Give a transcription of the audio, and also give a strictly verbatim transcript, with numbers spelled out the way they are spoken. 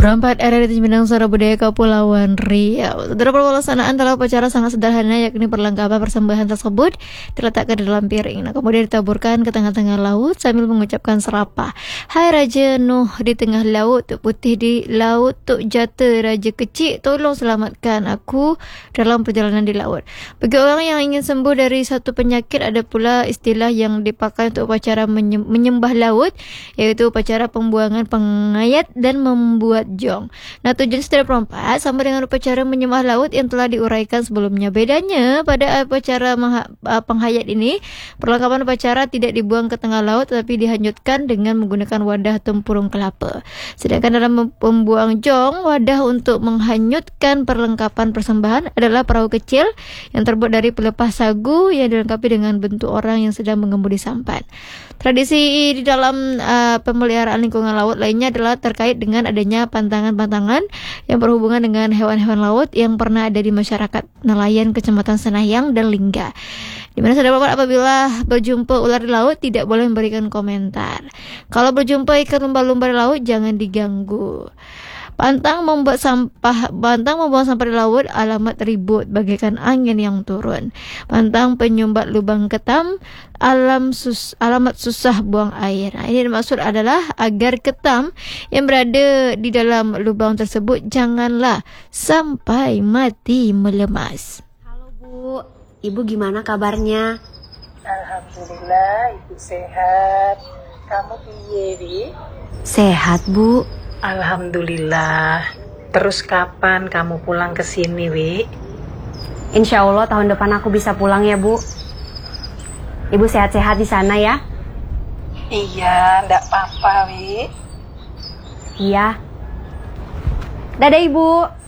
Perempat R R di Minang Suara Budaya Kepulauan Riau. Saudara, pelaksanaan dalam upacara sangat sederhana, yakni perlengkapan persembahan tersebut diletakkan di dalam piring. Nah, kemudian ditaburkan ke tengah-tengah laut sambil mengucapkan serapah. Hai Raja Nuh di tengah laut, Tuk Putih di laut, Tuk Jata Raja Kecil, tolong selamatkan aku dalam perjalanan di laut. Bagi orang yang ingin sembuh dari satu penyakit, ada pula istilah yang dipakai untuk upacara menyembah laut, yaitu upacara pembuangan pengayat dan membuat jong. Nah, tujuan setiap perempat sama dengan upacara menyembah laut yang telah diuraikan sebelumnya. Bedanya pada upacara penghayat ini, perlengkapan upacara tidak dibuang ke tengah laut, tetapi dihanyutkan dengan menggunakan wadah tempurung kelapa. Sedangkan dalam pembuang jong, wadah untuk menghanyutkan perlengkapan persembahan adalah perahu kecil yang terbuat dari pelepah sagu yang dilengkapi dengan bentuk orang yang sedang mengemudi sampan. Tradisi di dalam uh, pemeliharaan lingkungan laut lainnya adalah terkait dengan adanya pantangan-pantangan yang berhubungan dengan hewan-hewan laut yang pernah ada di masyarakat nelayan Kecamatan Senayang dan Lingga, di mana saudara bapak apabila berjumpa ular di laut tidak boleh memberikan komentar. Kalau berjumpa ikan lumba-lumba di laut jangan diganggu. Pantang membuat sampah, pantang membuang sampah di laut alamat ribut bagaikan angin yang turun. Pantang penyumbat lubang ketam, alam sus, alamat susah buang air. Nah, ini maksud adalah agar ketam yang berada di dalam lubang tersebut janganlah sampai mati melemas. Halo Bu, Ibu gimana kabarnya? Alhamdulillah Ibu sehat. Kamu piye, Wi? Sehat Bu. Alhamdulillah. Terus kapan kamu pulang ke sini, Wi? Insya Allah tahun depan aku bisa pulang ya Bu. Ibu sehat-sehat di sana ya? Iya, ndak apa-apa, Wi. Iya. Dadah Ibu.